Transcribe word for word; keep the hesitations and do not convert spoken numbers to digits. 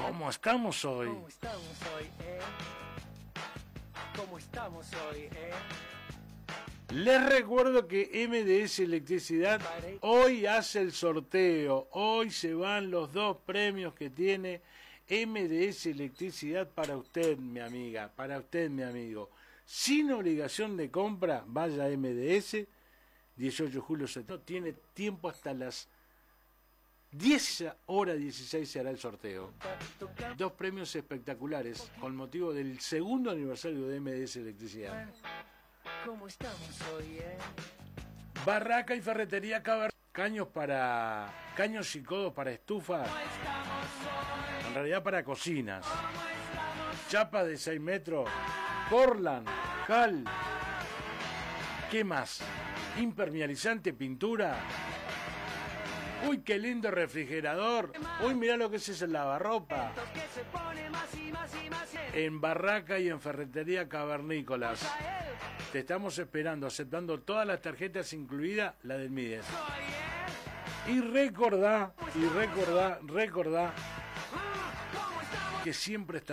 ¿Cómo estamos hoy? ¿Cómo estamos hoy, eh? ¿Cómo estamos hoy, eh? Les recuerdo que M D S Electricidad hoy hace el sorteo. Hoy se van los dos premios que tiene M D S Electricidad para usted, mi amiga, para usted, mi amigo. Sin obligación de compra, vaya a M D S, dieciocho de julio, no tiene tiempo hasta las diez horas dieciséis se hará el sorteo. Dos premios espectaculares con motivo del segundo aniversario de M D S Electricidad. ¿Cómo estamos hoy, eh? Barraca y ferretería Caber... Caños para... Caños y codos para estufas. En realidad para cocinas. Chapas de seis metros. Portland. Cal. ¿Qué más? Impermeabilizante, pintura. Uy, qué lindo refrigerador. Uy, mirá lo que es ese lavarropa. En Barraca y en Ferretería Cavernícolas. Te estamos esperando, aceptando todas las tarjetas, incluida la del Mides. Y recordá, y recordá, recordá que siempre está